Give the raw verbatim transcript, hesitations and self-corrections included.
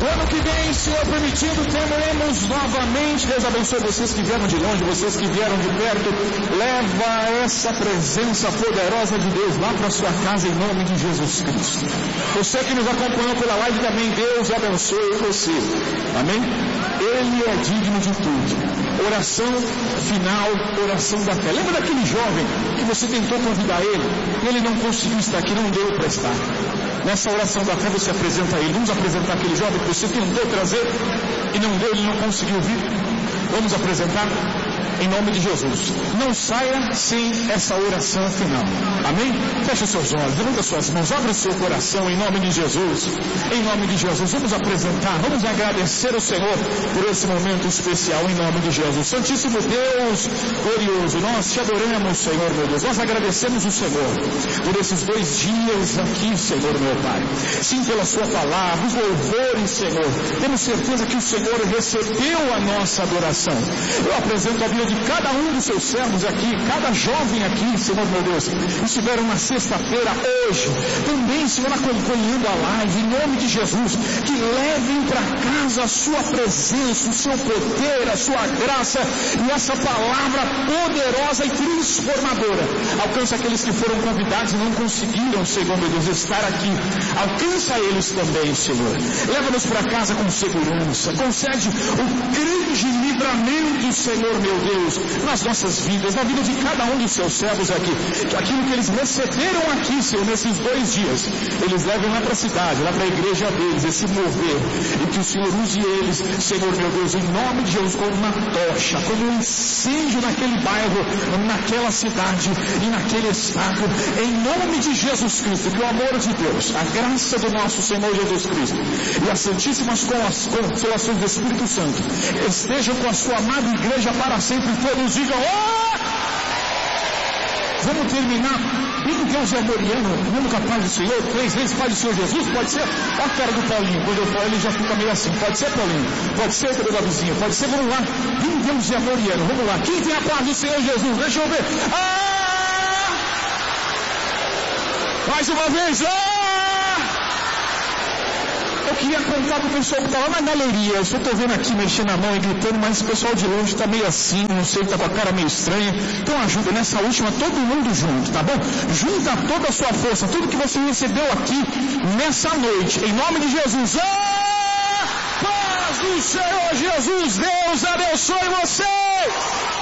Ano que vem, Senhor permitindo, teremos novamente. Deus abençoe vocês que vieram de longe, vocês que vieram de perto. Leva essa presença poderosa de Deus lá para sua casa em nome de Jesus Cristo. Você que nos acompanhou pela live também, Deus abençoe você. Amém? Ele é digno de tudo. Oração final, oração da fé. Lembra daquele jovem que você tentou convidar ele? Ele não conseguiu estar aqui, não deu para estar. Nessa oração da fé você apresenta ele. Vamos apresentar aquele jovem que você tentou trazer e não deu, ele não conseguiu vir. Vamos apresentar em nome de Jesus. Não saia sem essa oração final. Amém? Feche seus olhos, levanta suas mãos, abre o seu coração em nome de Jesus. Em nome de Jesus, vamos apresentar, vamos agradecer ao Senhor por esse momento especial em nome de Jesus. Santíssimo Deus glorioso, nós te adoramos, Senhor meu Deus. Nós agradecemos o Senhor por esses dois dias aqui, Senhor meu Pai. Sim, pela sua palavra, os louvores, Senhor. Temos certeza que o Senhor recebeu a nossa adoração. Eu apresento a vida de cada um dos seus servos aqui, cada jovem aqui, Senhor meu Deus, estiveram na sexta-feira hoje, também, Senhor, acompanhando a live, em nome de Jesus, que levem para casa a sua presença, o seu poder, a sua graça e essa palavra poderosa e transformadora. Alcança aqueles que foram convidados e não conseguiram, Senhor meu Deus, estar aqui. Alcança eles também, Senhor. Leva-nos para casa com segurança. Concede o grande livramento, Senhor meu Deus, nas nossas vidas, na vida de cada um dos seus servos aqui. Que aquilo que eles receberam aqui, Senhor, nesses dois dias, eles levem lá para a cidade, lá para a igreja deles, esse mover. E que o Senhor use eles, Senhor meu Deus, em nome de Jesus, como uma tocha, como um incêndio naquele bairro, naquela cidade e naquele estado. Em nome de Jesus Cristo, que o amor de Deus, a graça do nosso Senhor Jesus Cristo e as santíssimas consolações do Espírito Santo estejam com a sua amada igreja para sempre. Todos digam: oh! Vamos terminar. Bem Deus é amoriano, nunca Pai do Senhor, três vezes Pai do Senhor Jesus, pode ser? Olha a cara do Paulinho, quando eu falo ele já fica meio assim. Pode ser, Paulinho? Pode ser, cadê da vizinha? Pode ser, vamos lá. Bem Deus é amoriano, vamos lá. Quem tem a paz do Senhor Jesus? Deixa eu ver. Ah! Mais uma vez. Ah! Eu queria contar para o pessoal que está lá na galeria. Eu só estou vendo aqui mexendo a mão e gritando, mas o pessoal de longe está meio assim, não sei, está com a cara meio estranha. Então ajuda nessa última, todo mundo junto, tá bom? Junta toda a sua força, tudo que você recebeu aqui nessa noite, em nome de Jesus. Ah! Paz do Senhor Jesus, Deus abençoe você!